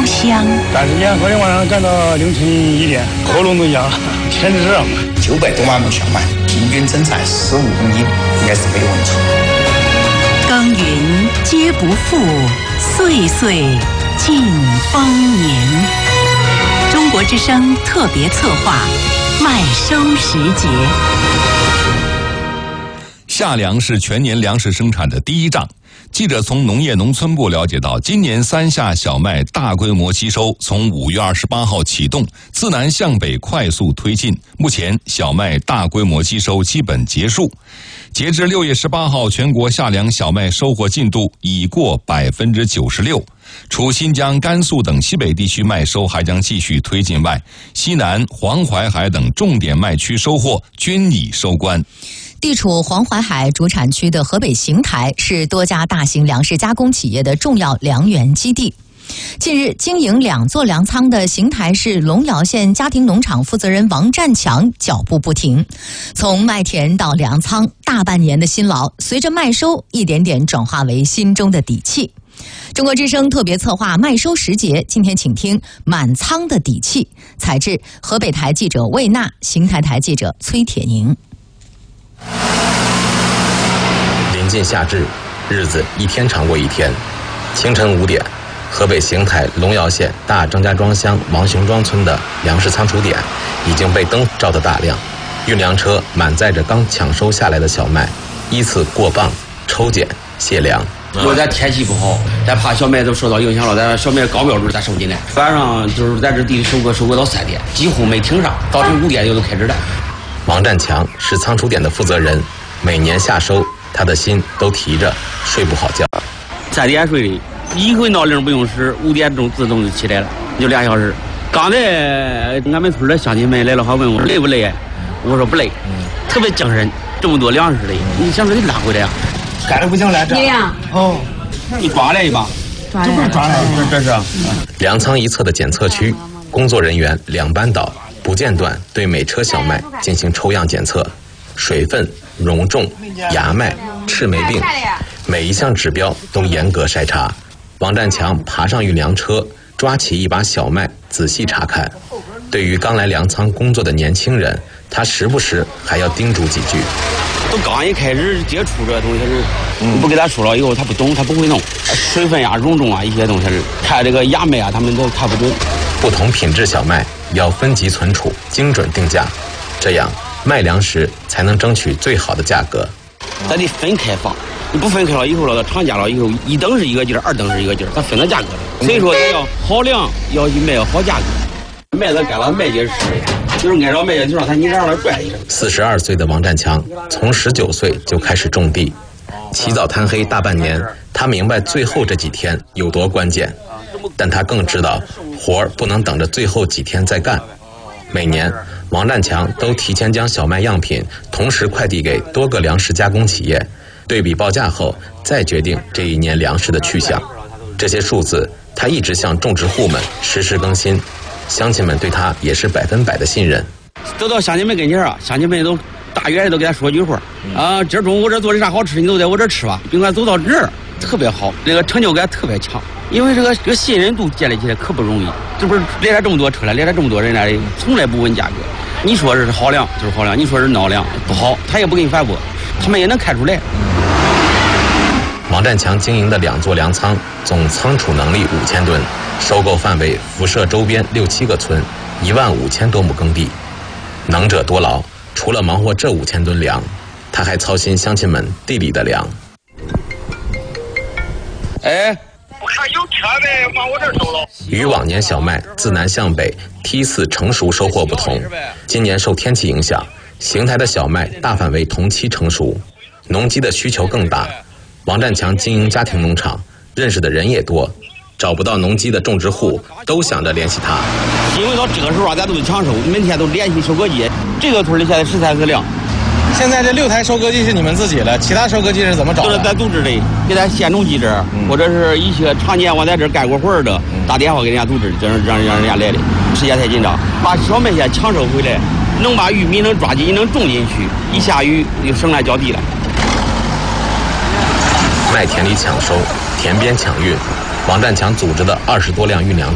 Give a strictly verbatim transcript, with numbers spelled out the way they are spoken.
乡。 但是烟昨天晚上干到凌晨一点，喉咙都哑了，天热嘛。 九百多万亩小麦，平均增产十五公斤，应该是没有问题。 耕耘皆不负，岁岁尽丰年。中国之声特别策划，麦收时节。 夏粮是全年粮食生产的第一仗。记者从农业农村部了解到，今年三夏小麦大规模吸收从五月二十八号启动，自南向北快速推进。目前小麦大规模吸收基本结束。截至六月十八号，全国夏粮小麦收获进度已过百分之九十六。除新疆、甘肃等西北地区麦收还将继续推进外，西南、黄淮海等重点麦区收获均已收官。 地处黄淮海主产区的河北邢台是多家大型粮食加工企业的重要粮源基地。近日，经营两座粮仓的邢台市龙窑县家庭农场负责人王占强脚步不停，从麦田到粮仓，大半年的辛劳，随着麦收一点点转化为心中的底气。中国之声特别策划麦收时节，今天请听满仓的底气，采自河北台记者魏娜，邢台台记者崔铁宁。 临近夏至，日子一天长过一天。清晨五点，河北邢台龙窑县大张家庄乡王雄庄村的粮食仓储点已经被灯照得大亮，运粮车满载着刚抢收下来的小麦，依次过磅、抽检、卸粮。 如果咱天气不好，咱怕小麦都受到影响了，咱小麦高标准咱收进来。晚上就是在这地里收割，收割到三点，几乎没停上，早晨五点就都开始了。 王占强是仓储点的负责人，每年夏收，他的心都提着，睡不好觉。 三点睡的，一回闹铃不用使，五点钟自动就起来了，就俩小时。刚才俺们村的乡亲们来了，还问我累不累？我说不累，特别精神。这么多粮食嘞，你想说你拉回来呀？ 干的不行来这。 哦，你抓来一把， 这不是抓来， 这是。 粮仓一侧的检测区，工作人员两班倒。不间断对每车小麦进行抽样检测，水分、容重、芽麦、赤霉病，每一项指标都严格筛查。王占强爬上运粮车，抓起一把小麦仔细查看。对于刚来粮仓工作的年轻人，他时不时还要叮嘱几句。 都刚一开始接触这东西是，你不给他说了以后他不懂，他不会弄。水分呀、容重啊一些东西是，看这个芽麦啊他们都看不准。 不同品质小麦要分级存储，精准定价，这样卖粮食才能争取最好的价格。 咱得分开放，你不分开了以后了，到厂家了以后，一等是一个劲儿，二等是一个劲儿，它分了价格的。所以说，咱要好粮，要去卖好价格。麦子干了，麦秸是，就是按照麦秸就让它你让它拽一声。 四十二岁的王占强从十九岁就开始种地，起早贪黑大半年，他明白最后这几天有多关键。但他更知道活儿不能等着最后几天再干。每年王占强都提前将小麦样品同时快递给多个粮食加工企业，对比报价后再决定这一年粮食的去向。这些数字他一直向种植户们实时更新，乡亲们对他也是百分百的信任。 走到乡亲们跟前啊，乡亲们都大约都给他说句话啊，今儿中午我这做的啥好吃，你都在我这吃吧。尽管走到这儿特别好，这个成就感特别强。因为这个这个信任度建立起来可不容易，这不是来了这么多车来，来了这么多人来，从来不问价格。你说是好粮就是好粮，你说是孬粮不好，他也不给你反驳，他们也能看出来。 王占强经营的两座粮仓总仓储能力五千吨，收购范围辐射周边六七个村，一万五千多亩耕地。能者多劳，除了忙活这五千吨粮，他还操心乡亲们地里的粮。 哎， 我看有车呗，往我这儿收了。 与往年小麦自南向北梯次成熟收获不同，今年受天气影响，邢台的小麦大范围同期成熟，农机的需求更大。王占强经营家庭农场，认识的人也多，找不到农机的种植户都想着联系他。 因为到这个时候啊，咱都得抢收，每天都联系收割机。这个村里现在十三四辆。 现在这六台收割机是你们自己的，其他收割机是怎么找的？ 都是咱组织的，给咱县农机这儿，嗯、或者是一些常年我在这儿干过活的，嗯、打电话给人家组织，让让让人家来的。时间太紧张，把小麦先抢收回来，能把玉米能抓紧，能种进去，一下雨就省来浇地了。 麦田里抢收，田边抢运，王占强组织的二十多辆运粮